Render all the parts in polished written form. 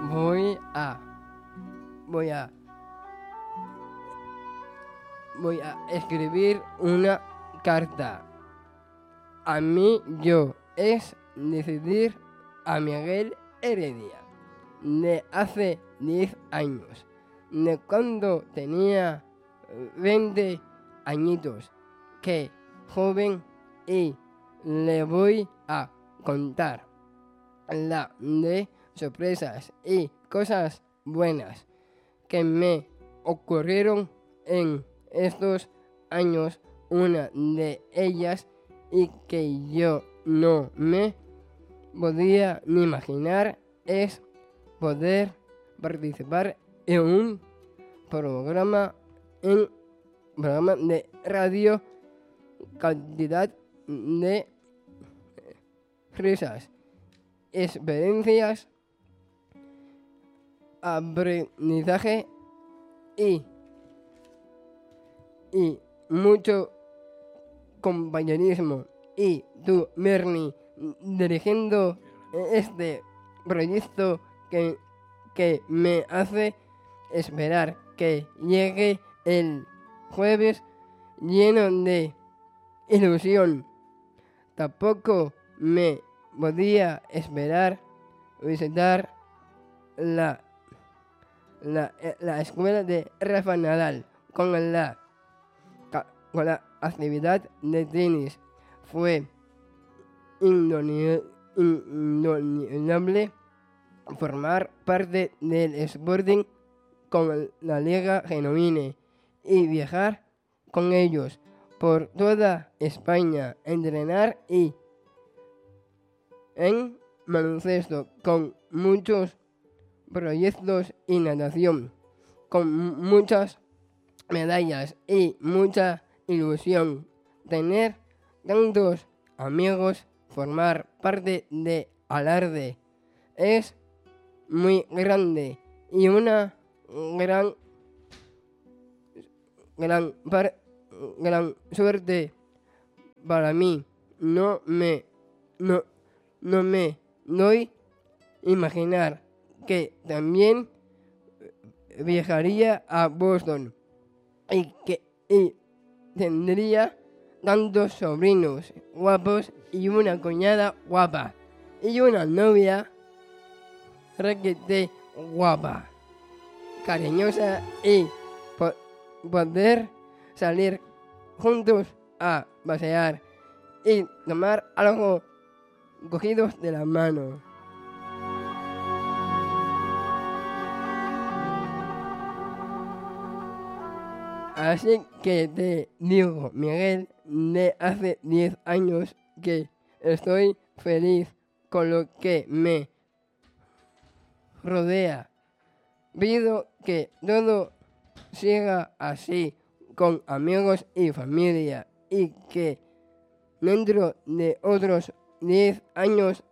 voy a escribir una carta a mí yo es decidir a Miguel Heredia de hace 10 años, de cuando tenía 20 añitos, que joven, y le voy a contar la de sorpresas y cosas buenas que me ocurrieron en estos años. Una de ellas, y que yo no me podía ni imaginar, es poder participar en un programa de radio, cantidad de risas, experiencias, aprendizaje y mucho compañerismo. Y tú, Bernie, dirigiendo este proyecto que me hace esperar que llegue el jueves lleno de ilusión. Tampoco me podía esperar visitar la escuela de Rafa Nadal con la actividad de tenis. Fue inolvidable formar parte del Sporting con la Liga Genuine y viajar con ellos por toda España, entrenar y en baloncesto con muchos proyectos y natación, con muchas medallas y mucha ilusión. Tener tantos amigos, formar parte de Alarde es muy grande y una gran suerte para mí. No me doy imaginar que también viajaría a Boston y tendría tantos sobrinos guapos y una cuñada guapa y una novia requete guapa, cariñosa, y poder salir juntos a pasear y tomar algo cogidos de la mano. Así que te digo, Miguel, de hace 10 años, que estoy feliz con lo que me rodea. Pido que todo siga así, con amigos y familia, y que dentro de otros 10 años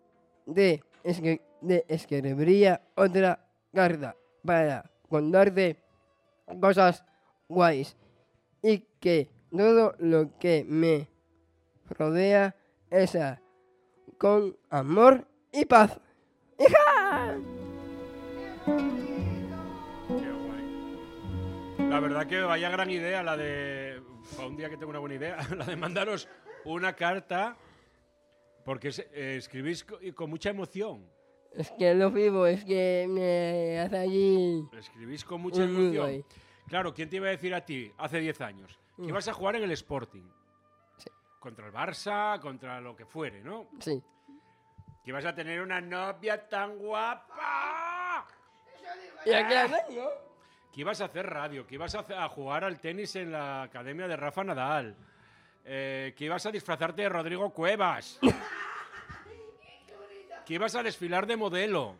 escribiría otra carta para contarte cosas guays, y que todo lo que me rodea es con amor y paz. ¡Hija! Qué guay. La verdad que vaya gran idea la de... Para un día que tengo una buena idea, la de mandaros una carta, porque escribís con mucha emoción. Es que lo vivo, es que me hace allí... Escribís con mucha emoción. Claro, ¿quién te iba a decir a ti hace 10 años? Que ibas a jugar en el Sporting. Sí. Contra el Barça, contra lo que fuere, ¿no? Sí. Que ibas a tener una novia tan guapa. ¿Y aquí la tengo? Que ibas a hacer radio, que ibas a jugar al tenis en la academia de Rafa Nadal. Que ibas a disfrazarte de Rodrigo Cuevas. Que ibas a desfilar de modelo.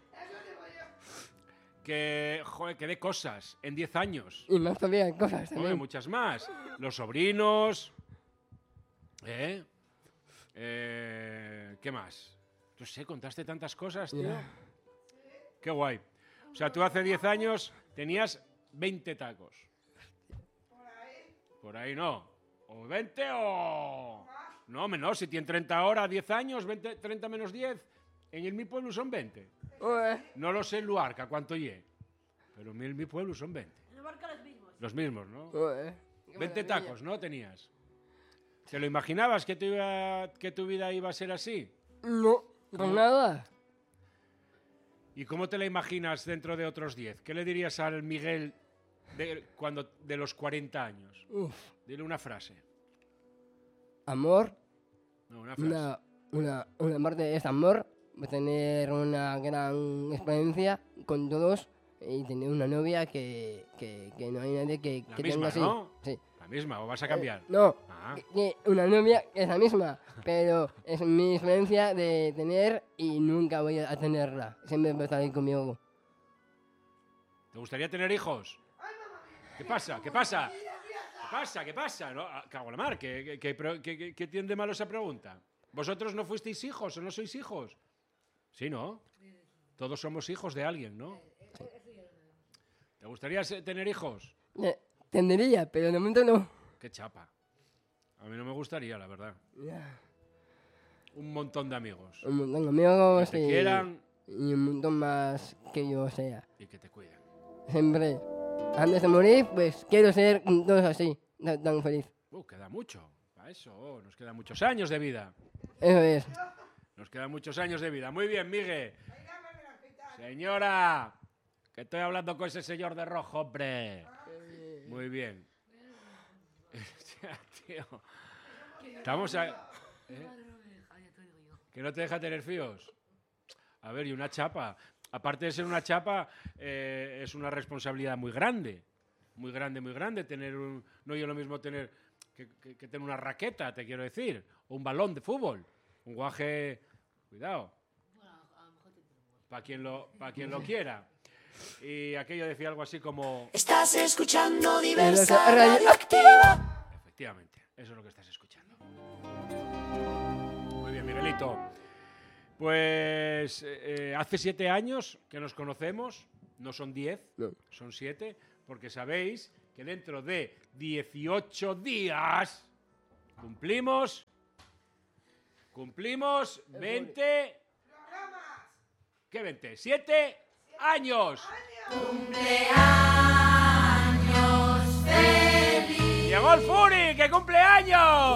Que de cosas en 10 años. Y más todavía hay cosas también. Joder, muchas más. Los sobrinos. ¿Qué más? No sé, contaste tantas cosas, tío. Yeah. Qué guay. O sea, tú hace 10 años tenías 20 tacos. Por ahí no. O 20 o... No, menos. Si tienen 30 ahora, 10 años, 20, 30 menos 10. En el mi pueblo son 20. No lo sé en Luarca cuánto lle. Pero en mi pueblo son 20. En Luarca los mismos. Los mismos, ¿no? 20 maravilla. tacos, ¿no? Tenías. ¿Te lo imaginabas que tu vida iba a ser así? No, pues nada. ¿Y cómo te la imaginas dentro de otros 10? ¿Qué le dirías al Miguel de los 40 años? Uf, Dile una frase. amor, No, una frase. una parte es amor, tener una gran experiencia con todos y tener una novia que no hay nadie que La tenga misma, así. ¿no? Sí. La misma, ¿o vas a cambiar? No, Ah. que una novia es la misma, pero es mi experiencia de tener y nunca voy a tenerla. Siempre va a estar ahí conmigo. ¿Te gustaría tener hijos? ¿Qué pasa? ¿Qué pasa? ¿Qué pasa? ¿Qué pasa? No, cago en la mar, ¿qué tiene de malo esa pregunta? ¿Vosotros no fuisteis hijos o no sois hijos? Sí, ¿no? Todos somos hijos de alguien, ¿no? ¿Te gustaría tener hijos? Tendría, pero de momento no. Qué chapa. A mí no me gustaría, la verdad. Un montón de amigos. Un montón de amigos Que te quieran y un montón más que yo sea. y que te cuiden. Siempre, antes de morir, pues quiero ser todos así, tan feliz. Queda mucho. Para eso, nos quedan muchos años de vida. Eso es. Nos quedan muchos años de vida. Muy bien, Miguel. Señora, que estoy hablando con ese señor de rojo, hombre. Muy bien. Hostia, tío. Estamos a... ¿Eh? ¿Que no te deja tener fíos? A ver, y una chapa. Aparte de ser una chapa, es una responsabilidad muy grande. Muy grande, muy grande. Tener un... No es lo mismo tener que tener una raqueta, te quiero decir. O un balón de fútbol. Un guaje... Cuidado. Para quien lo quiera. Y aquello decía algo así como... Estás escuchando Diversa Diversa Radio Radioactiva. Efectivamente, eso es lo que estás escuchando. Muy bien, Miguelito. Pues hace 7 años que nos conocemos, no son 10, No. son 7, porque sabéis que dentro de 18 días cumplimos 20... ¿Qué 20? 7 años. Cumpleaños feliz. ¡Llegó el Furi, que cumple años!